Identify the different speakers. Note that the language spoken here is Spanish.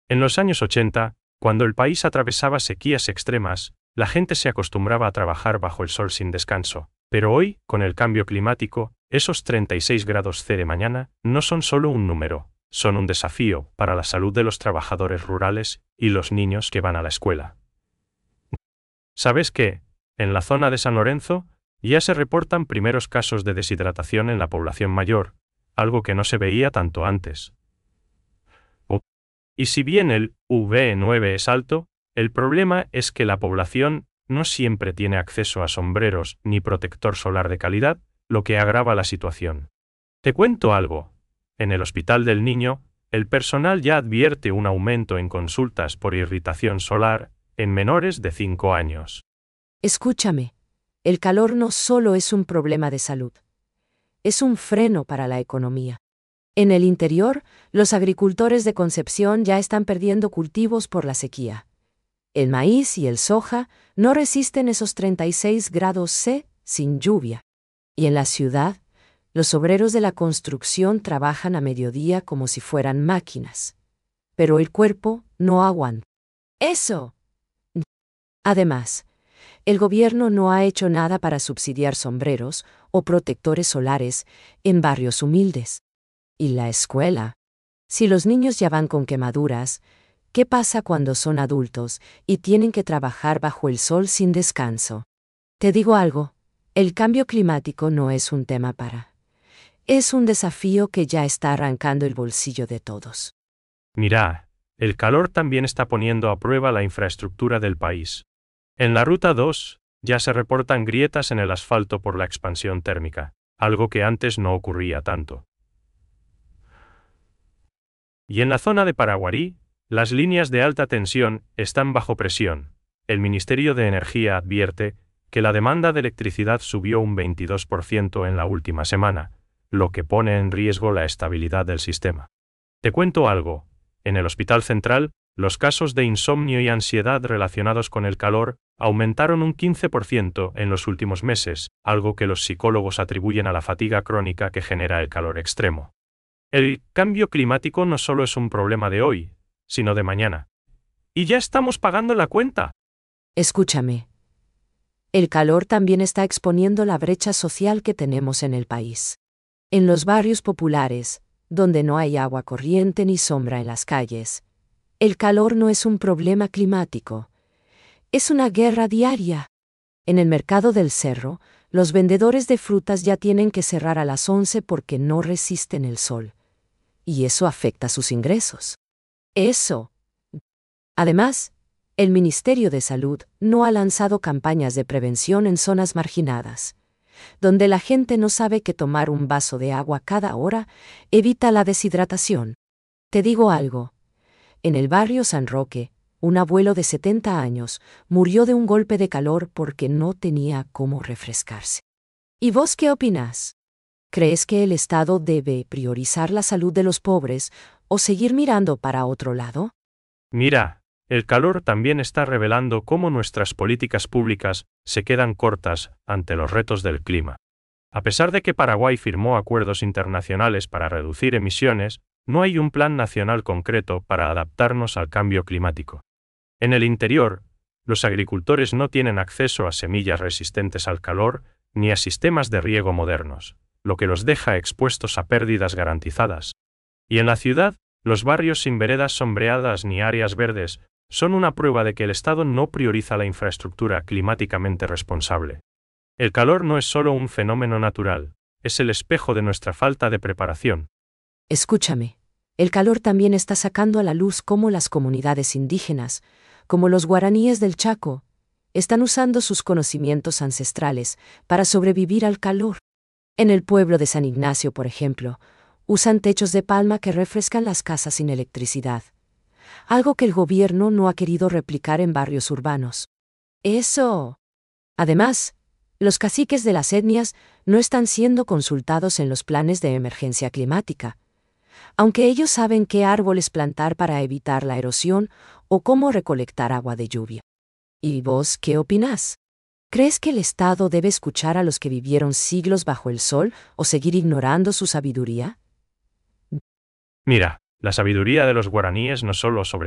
Speaker 1: En los años 80, cuando el país atravesaba sequías extremas, la gente se acostumbraba a trabajar bajo el sol sin descanso. Pero hoy, con el cambio climático, esos 36 grados C de mañana no son solo un número, son un desafío para la salud de los trabajadores rurales y los niños que van a la escuela. ¿Sabes qué? En la zona de San Lorenzo, ya se reportan primeros casos de deshidratación en la población mayor, algo que no se veía tanto antes. Y si bien el UV9 es alto, el problema es que la población no siempre tiene acceso a sombreros ni protector solar de calidad, lo que agrava la situación. Te cuento algo. En el Hospital del Niño, el personal ya advierte un aumento en consultas por irritación solar en menores de 5 años.
Speaker 2: Escúchame, el calor no solo es un problema de salud, es un freno para la economía. En el interior, los agricultores de Concepción ya están perdiendo cultivos por la sequía. El maíz y el soja no resisten esos 36 grados C sin lluvia. Y en la ciudad, los obreros de la construcción trabajan a mediodía como si fueran máquinas. Pero el cuerpo no aguanta. ¡Eso! Además, el gobierno no ha hecho nada para subsidiar sombreros o protectores solares en barrios humildes. Y la escuela. Si los niños ya van con quemaduras, ¿qué pasa cuando son adultos y tienen que trabajar bajo el sol sin descanso? Te digo algo, el cambio climático no es un tema es un desafío que ya está arrancando el bolsillo de todos.
Speaker 1: Mira, el calor también está poniendo a prueba la infraestructura del país. En la Ruta 2, ya se reportan grietas en el asfalto por la expansión térmica, algo que antes no ocurría tanto. Y en la zona de Paraguarí, las líneas de alta tensión están bajo presión. El Ministerio de Energía advierte que la demanda de electricidad subió un 22% en la última semana, lo que pone en riesgo la estabilidad del sistema. Te cuento algo. En el Hospital Central, los casos de insomnio y ansiedad relacionados con el calor aumentaron un 15% en los últimos meses, algo que los psicólogos atribuyen a la fatiga crónica que genera el calor extremo. El cambio climático no solo es un problema de hoy, sino de mañana. Y ya estamos pagando la cuenta.
Speaker 2: Escúchame. El calor también está exponiendo la brecha social que tenemos en el país. En los barrios populares, donde no hay agua corriente ni sombra en las calles, el calor no es un problema climático. Es una guerra diaria. En el mercado del cerro, los vendedores de frutas ya tienen que cerrar a las 11 porque no resisten el sol. Y eso afecta sus ingresos. Eso. Además, el Ministerio de Salud no ha lanzado campañas de prevención en zonas marginadas, donde la gente no sabe que tomar un vaso de agua cada hora evita la deshidratación. Te digo algo. En el barrio San Roque, un abuelo de 70 años murió de un golpe de calor porque no tenía cómo refrescarse. ¿Y vos qué opinás? ¿Crees que el Estado debe priorizar la salud de los pobres o seguir mirando para otro lado?
Speaker 1: Mira, el calor también está revelando cómo nuestras políticas públicas se quedan cortas ante los retos del clima. A pesar de que Paraguay firmó acuerdos internacionales para reducir emisiones, no hay un plan nacional concreto para adaptarnos al cambio climático. En el interior, los agricultores no tienen acceso a semillas resistentes al calor ni a sistemas de riego modernos, lo que los deja expuestos a pérdidas garantizadas. Y en la ciudad, los barrios sin veredas sombreadas ni áreas verdes son una prueba de que el Estado no prioriza la infraestructura climáticamente responsable. El calor no es solo un fenómeno natural, es el espejo de nuestra falta de preparación.
Speaker 2: Escúchame, el calor también está sacando a la luz cómo las comunidades indígenas, como los guaraníes del Chaco, están usando sus conocimientos ancestrales para sobrevivir al calor. En el pueblo de San Ignacio, por ejemplo, usan techos de palma que refrescan las casas sin electricidad, algo que el gobierno no ha querido replicar en barrios urbanos. Eso. Además, los caciques de las etnias no están siendo consultados en los planes de emergencia climática, aunque ellos saben qué árboles plantar para evitar la erosión o cómo recolectar agua de lluvia. ¿Y vos qué opinás? ¿Crees que el Estado debe escuchar a los que vivieron siglos bajo el sol o seguir ignorando su sabiduría?
Speaker 1: Mira, la sabiduría de los guaraníes no solo sobre